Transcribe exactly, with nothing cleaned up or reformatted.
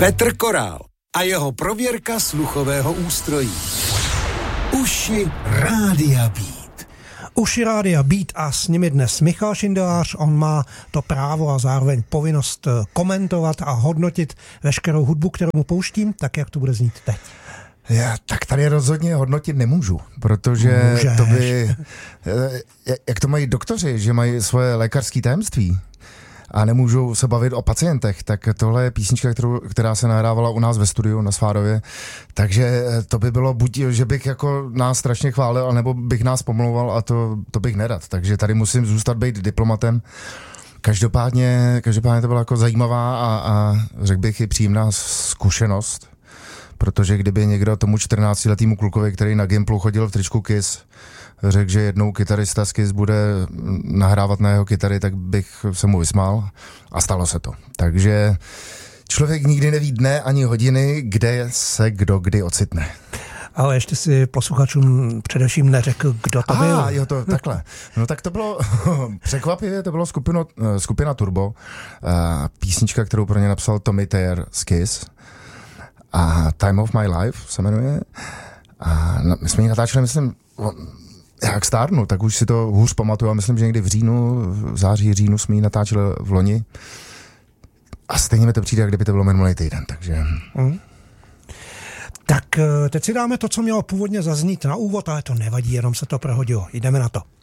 Petr Korál a jeho prověrka sluchového ústrojí. Uši Rádia Beat. Uši Rádia Beat a s nimi dnes Michal Šindelář. On má to právo a zároveň povinnost komentovat a hodnotit veškerou hudbu, kterou mu pouštím, tak jak to bude znít teď. Já tak tady rozhodně hodnotit nemůžu, protože Můžeš. to by, jak to mají doktoři, že mají svoje lékařské tajemství a nemůžou se bavit o pacientech, tak tohle je písnička, kterou, která se nahrávala u nás ve studiu na Svárově, takže to by bylo buď, že bych jako nás strašně chválil, nebo bych nás pomlouval a to, to bych nerad, takže tady musím zůstat být diplomatem. Každopádně, každopádně to byla jako zajímavá a, a řekl bych i příjemná zkušenost, protože kdyby někdo tomu čtrnáctiletýmu klukovi, který na Gimplu chodil v tričku Kiss, řekl, že jednou kytarista z Kiss bude nahrávat na jeho kytary, tak bych se mu vysmál a stalo se to. Takže člověk nikdy neví dne ani hodiny, kde se kdo kdy ocitne. Ale ještě si posluchačům především neřekl, kdo to Aha, byl. jo, to takhle. No tak to bylo překvapivě, to bylo skupino, skupina Turbo, písnička, kterou pro ně napsal Tommy Thayer z Kiss. A Time of My Life se jmenuje. A my jsme ji natáčeli, myslím, jak stárnu, tak už si to hůř pamatuju. A myslím, že někdy v říjnu, v září, říjnu jsme ji natáčeli v loni. A stejně mi to přijde, jak kdyby to bylo minulý týden, takže... Mm. Tak teď si dáme to, co mělo původně zaznít na úvod, ale to nevadí, jenom se to prohodilo. Jdeme na to.